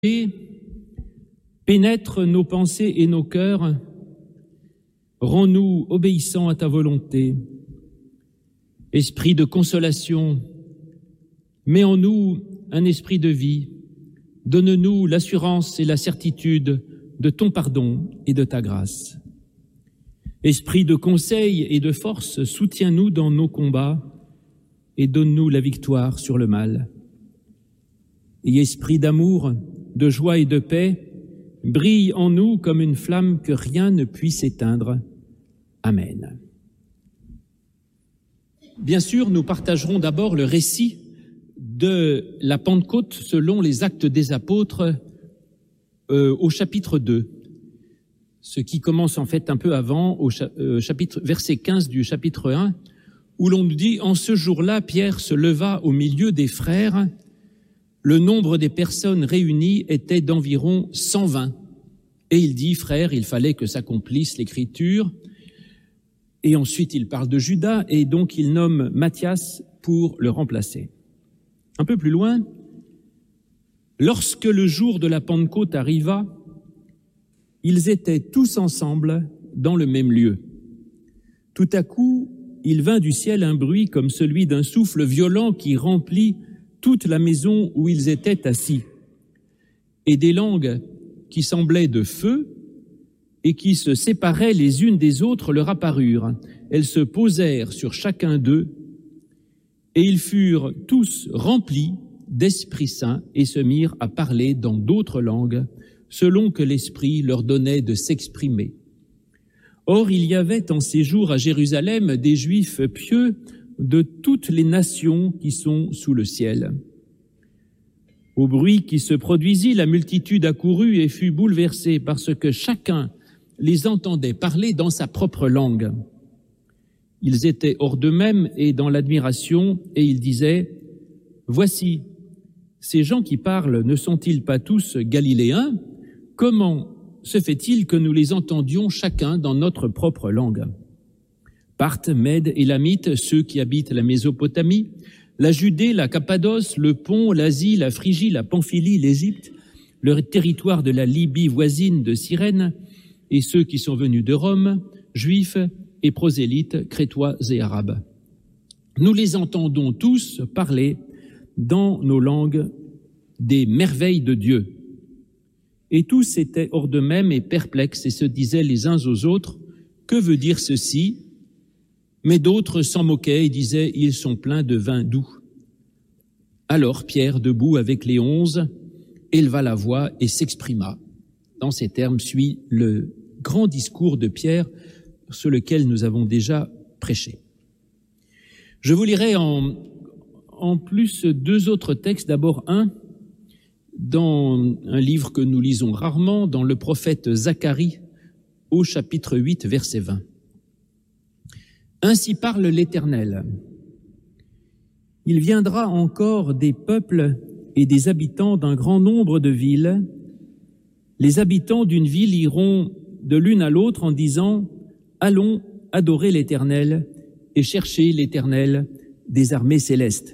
pénètre nos pensées et nos cœurs, rends-nous obéissants à ta volonté. Esprit de consolation, mets en nous un esprit de vie, donne-nous l'assurance et la certitude de ton pardon et de ta grâce. Esprit de conseil et de force, soutiens-nous dans nos combats et donne-nous la victoire sur le mal. Et esprit d'amour, de joie et de paix, brille en nous comme une flamme que rien ne puisse éteindre. Amen. Bien sûr, nous partagerons d'abord le récit de la Pentecôte selon les Actes des Apôtres au chapitre 2, ce qui commence en fait un peu avant, au verset 15 du chapitre 1, où l'on nous dit « En ce jour-là, Pierre se leva au milieu des frères. Le nombre des personnes réunies était d'environ 120. Et il dit, frères, il fallait que s'accomplisse l'Écriture. » Et ensuite, il parle de Judas, et donc il nomme Matthias pour le remplacer. Un peu plus loin, lorsque le jour de la Pentecôte arriva, ils étaient tous ensemble dans le même lieu. Tout à coup, il vint du ciel un bruit comme celui d'un souffle violent qui remplit toute la maison où ils étaient assis. Et des langues qui semblaient de feu et qui se séparaient les unes des autres leur apparurent. Elles se posèrent sur chacun d'eux, et ils furent tous remplis d'Esprit Saint et se mirent à parler dans d'autres langues, selon que l'Esprit leur donnait de s'exprimer. Or, il y avait en ces jours à Jérusalem des Juifs pieux de toutes les nations qui sont sous le ciel. Au bruit qui se produisit, la multitude accourut et fut bouleversée parce que chacun les entendait parler dans sa propre langue. Ils étaient hors d'eux-mêmes et dans l'admiration, et ils disaient « Voici, ces gens qui parlent ne sont-ils pas tous galiléens? Comment se fait-il que nous les entendions chacun dans notre propre langue ?» Parthes, Mèdes, Élamites, ceux qui habitent la Mésopotamie, la Judée, la Cappadoce, le Pont, l'Asie, la Phrygie, la Pamphylie, l'Égypte, le territoire de la Libye voisine de Cyrène, et ceux qui sont venus de Rome, juifs et prosélytes, crétois et arabes. Nous les entendons tous parler dans nos langues des merveilles de Dieu. Et tous étaient hors d'eux-mêmes et perplexes et se disaient les uns aux autres, « Que veut dire ceci ?» Mais d'autres s'en moquaient et disaient « Ils sont pleins de vin doux. » Alors Pierre, debout avec les 11, éleva la voix et s'exprima. Dans ces termes suit le grand discours de Pierre sur lequel nous avons déjà prêché. Je vous lirai en plus deux autres textes. D'abord un, dans un livre que nous lisons rarement, dans le prophète Zacharie, au chapitre 8, verset 20. « Ainsi parle l'Éternel. Il viendra encore des peuples et des habitants d'un grand nombre de villes. Les habitants d'une ville iront de l'une à l'autre en disant « Allons adorer l'Éternel et chercher l'Éternel des armées célestes.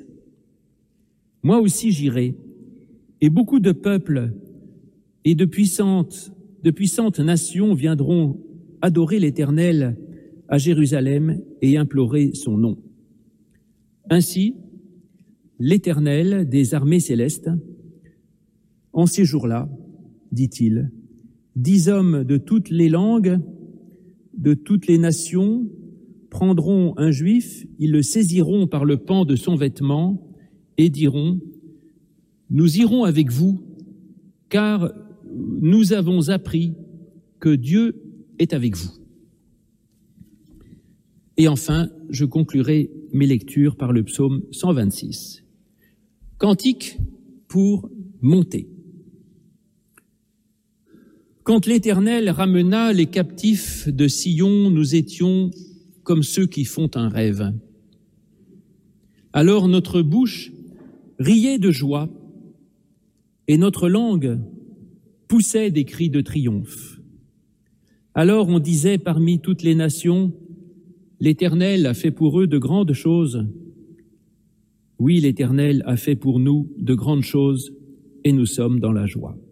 Moi aussi j'irai, et beaucoup de peuples et de puissantes nations viendront adorer l'Éternel à Jérusalem et implorer son nom. Ainsi, l'Éternel des armées célestes, en ces jours-là, dit-il, 10 hommes de toutes les langues, de toutes les nations, prendront un juif, ils le saisiront par le pan de son vêtement et diront « Nous irons avec vous, car nous avons appris que Dieu est avec vous. » Et enfin, je conclurai mes lectures par le psaume 126. Cantique pour monter. Quand l'Éternel ramena les captifs de Sion, nous étions comme ceux qui font un rêve. Alors notre bouche riait de joie et notre langue poussait des cris de triomphe. Alors on disait parmi toutes les nations, l'Éternel a fait pour eux de grandes choses. Oui, l'Éternel a fait pour nous de grandes choses et nous sommes dans la joie.